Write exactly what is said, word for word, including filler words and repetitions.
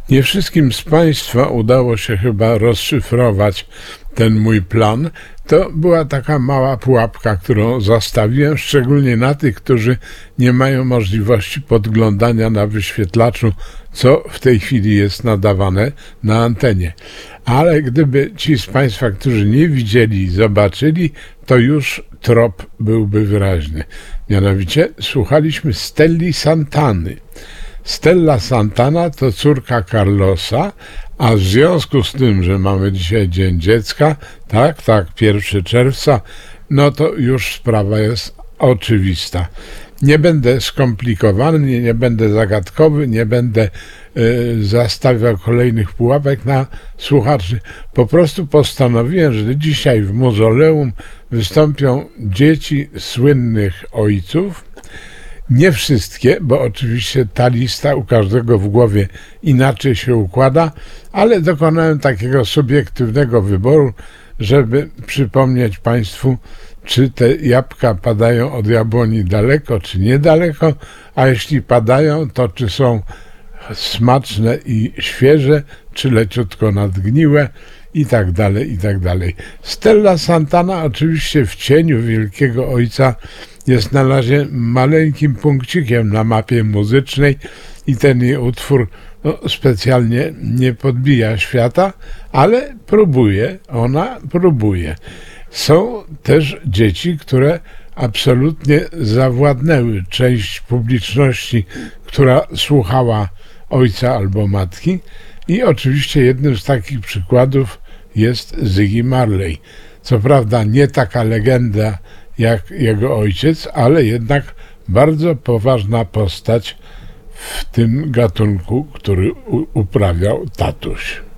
Nie wszystkim z Państwa udało się chyba rozszyfrować ten mój plan. To była taka mała pułapka, którą zastawiłem, szczególnie na tych, którzy nie mają możliwości podglądania na wyświetlaczu, co w tej chwili jest nadawane na antenie. Ale gdyby ci z Państwa, którzy nie widzieli i zobaczyli, to już trop byłby wyraźny. Mianowicie słuchaliśmy Stelli Santany. Stella Santana to córka Carlosa, a w związku z tym, że mamy dzisiaj Dzień Dziecka, tak, tak, pierwszego czerwca, no to już sprawa jest oczywista. Nie będę skomplikowany, nie będę zagadkowy, nie będę y, zastawiał kolejnych pułapek na słuchaczy. Po prostu postanowiłem, że dzisiaj w mauzoleum wystąpią dzieci słynnych ojców. Nie wszystkie, bo oczywiście ta lista u każdego w głowie inaczej się układa, ale dokonałem takiego subiektywnego wyboru, żeby przypomnieć Państwu, czy te jabłka padają od jabłoni daleko, czy niedaleko, a jeśli padają, to czy są smaczne i świeże, czy leciutko nadgniłe i tak dalej, i tak dalej. Stella Santana oczywiście w cieniu Wielkiego Ojca jest na razie maleńkim punkcikiem na mapie muzycznej i ten jej utwór no, specjalnie nie podbija świata, ale próbuje, ona próbuje. Są też dzieci, które absolutnie zawładnęły część publiczności, która słuchała ojca albo matki i oczywiście jednym z takich przykładów jest Ziggy Marley. Co prawda nie taka legenda jak jego ojciec, ale jednak bardzo poważna postać w tym gatunku, który uprawiał tatuś.